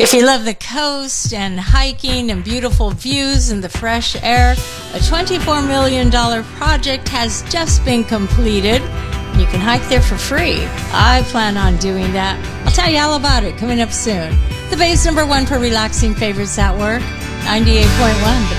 If you love the coast and hiking and beautiful views and the fresh air, a $24 million project has just been completed. You can hike there for free. I plan on doing that. I'll tell you all about it coming up soon. The Bay's #1 for relaxing favorites at work, 98.1.